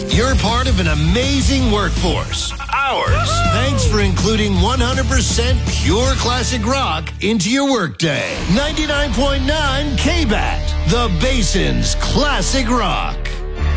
You're part of an amazing workforce. Ours. Thanks for including 100% pure classic rock into your workday. 99.9 KBAT, the Basin's Classic Rock.